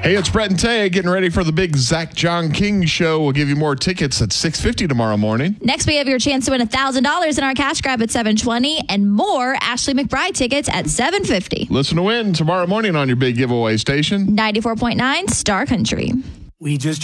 Hey, it's Brett and Tay getting ready for the big Zach John King show. We'll give you more tickets at 6:50 tomorrow morning. Next, we have your chance to win $1,000 in our cash grab at 7:20 and more Ashley McBride tickets at 7:50. Listen to win tomorrow morning on your big giveaway station. 94.9 Star Country. We just